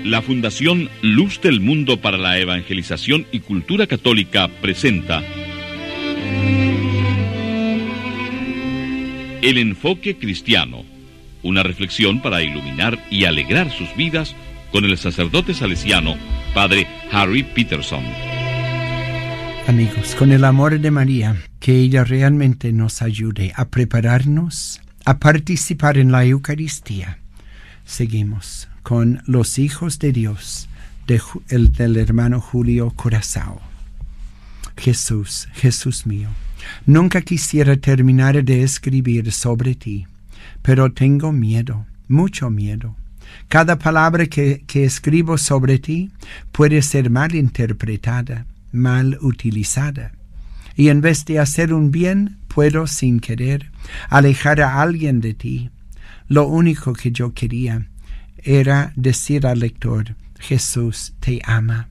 La Fundación Luz del Mundo para la Evangelización y Cultura Católica presenta El Enfoque Cristiano, una reflexión para iluminar y alegrar sus vidas con el sacerdote salesiano, Padre Harry Peterson. Amigos, con el amor de María, que ella realmente nos ayude a prepararnos, a participar en la Eucaristía. Seguimos con los hijos de Dios del hermano Julio Corazao. Jesús, Jesús mío, nunca quisiera terminar de escribir sobre ti, pero tengo miedo, mucho miedo. Cada palabra que escribo sobre ti puede ser mal interpretada, mal utilizada. Y en vez de hacer un bien, puedo, sin querer, alejar a alguien de ti. Lo único que yo quería era decir al lector: Jesús te ama.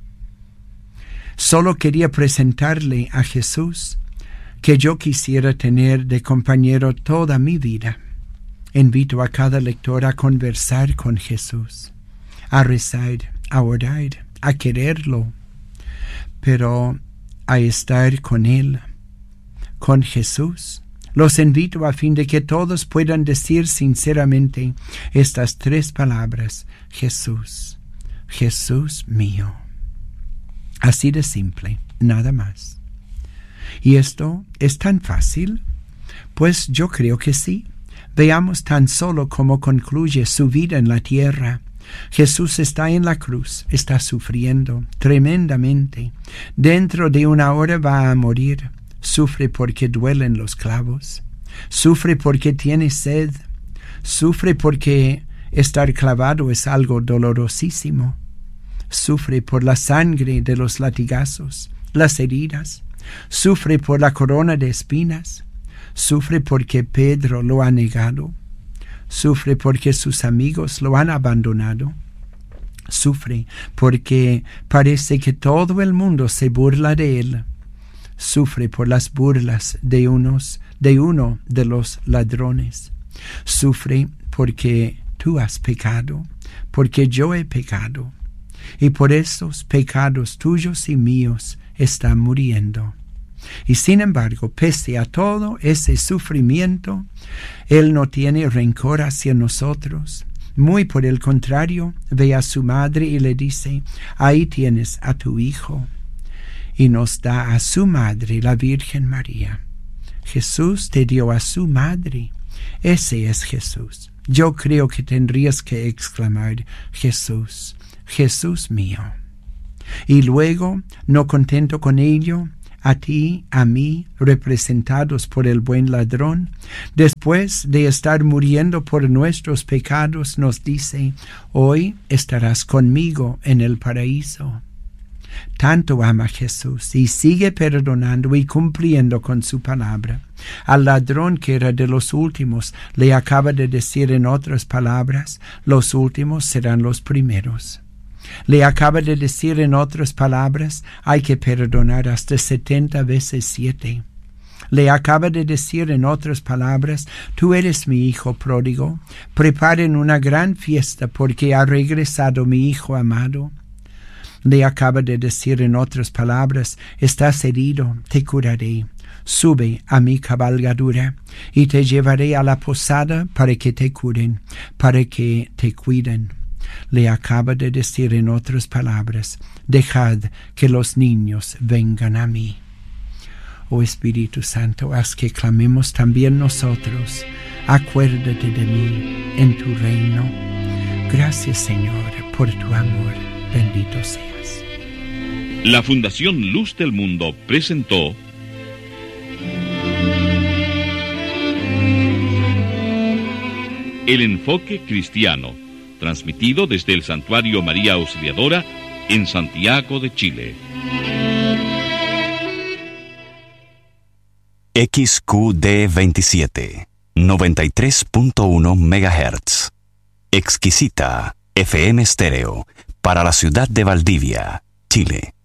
Solo quería presentarle a Jesús, que yo quisiera tener de compañero toda mi vida. Invito a cada lector a conversar con Jesús, a rezar, a orar, a quererlo, pero a estar con Él, con Jesús. Los invito a fin de que todos puedan decir sinceramente estas tres palabras: Jesús, Jesús mío. Así de simple, nada más. ¿Y esto es tan fácil? Pues yo creo que sí. Veamos tan solo cómo concluye su vida en la tierra. Jesús está en la cruz, está sufriendo tremendamente. Dentro de una hora va a morir. Sufre porque duelen los clavos. Sufre porque tiene sed. Sufre porque estar clavado es algo dolorosísimo. Sufre por la sangre de los latigazos, las heridas. Sufre por la corona de espinas. Sufre porque Pedro lo ha negado. Sufre porque sus amigos lo han abandonado. Sufre porque parece que todo el mundo se burla de él. Sufre por las burlas de uno de los ladrones. Sufre porque tú has pecado, porque yo he pecado. Y por esos pecados tuyos y míos está muriendo. Y sin embargo, pese a todo ese sufrimiento, Él no tiene rencor hacia nosotros. Muy por el contrario, ve a su madre y le dice: ahí tienes a tu hijo. Y nos da a su madre, la Virgen María. Jesús te dio a su madre. Ese es Jesús. Yo creo que tendrías que exclamar: Jesús, Jesús mío. Y luego, no contento con ello, a ti, a mí, representados por el buen ladrón, después de estar muriendo por nuestros pecados, nos dice: hoy estarás conmigo en el paraíso. Tanto ama Jesús y sigue perdonando y cumpliendo con su palabra. Al ladrón, que era de los últimos, le acaba de decir en otras palabras: los últimos serán los primeros. Le acaba de decir en otras palabras: hay que perdonar hasta 70 veces 7. Le acaba de decir en otras palabras: tú eres mi hijo pródigo, preparen una gran fiesta porque ha regresado mi hijo amado. Le acaba de decir en otras palabras: estás herido, te curaré. Sube a mi cabalgadura y te llevaré a la posada para que te curen, para que te cuiden. Le acaba de decir en otras palabras: dejad que los niños vengan a mí. Oh Espíritu Santo, haz que clamemos también nosotros: acuérdate de mí en tu reino. Gracias, Señor, por tu amor. Bendito seas. La Fundación Luz del Mundo presentó El Enfoque Cristiano, transmitido desde el Santuario María Auxiliadora en Santiago de Chile. XQD27, 93.1 MHz. Exquisita FM Estéreo, para la ciudad de Valdivia, Chile.